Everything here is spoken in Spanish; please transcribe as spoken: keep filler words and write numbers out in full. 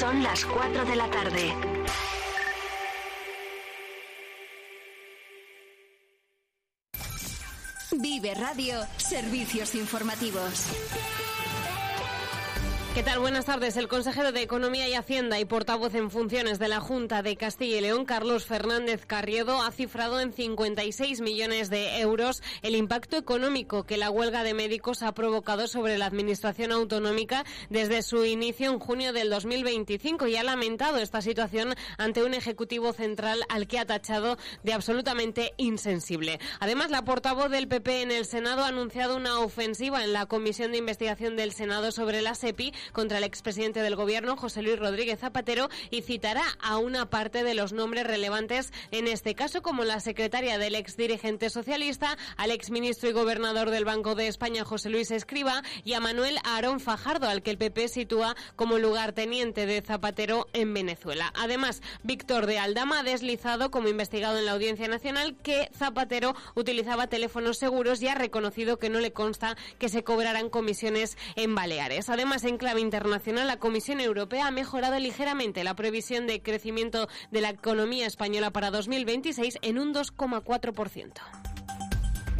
Son las cuatro de la tarde. Vive Radio, servicios informativos. ¿Qué tal? Buenas tardes. El consejero de Economía y Hacienda y portavoz en funciones de la Junta de Castilla y León, Carlos Fernández Carriedo, ha cifrado en cincuenta y seis millones de euros el impacto económico que la huelga de médicos ha provocado sobre la administración autonómica desde su inicio en junio del dos mil veinticinco y ha lamentado esta situación ante un Ejecutivo Central al que ha tachado de absolutamente insensible. Además, la portavoz del P P en el Senado ha anunciado una ofensiva en la Comisión de Investigación del Senado sobre la SEPI contra el expresidente del Gobierno, José Luis Rodríguez Zapatero, y citará a una parte de los nombres relevantes en este caso, como la secretaria del exdirigente socialista, al exministro y gobernador del Banco de España, José Luis Escrivá, y a Manuel Aarón Fajardo, al que el P P sitúa como lugarteniente de Zapatero en Venezuela. Además, Víctor de Aldama ha deslizado, como investigado en la Audiencia Nacional, que Zapatero utilizaba teléfonos seguros y ha reconocido que no le consta que se cobraran comisiones en Baleares. Además, en clave internacional, la Comisión Europea ha mejorado ligeramente la previsión de crecimiento de la economía española para dos mil veintiséis en un dos coma cuatro por ciento.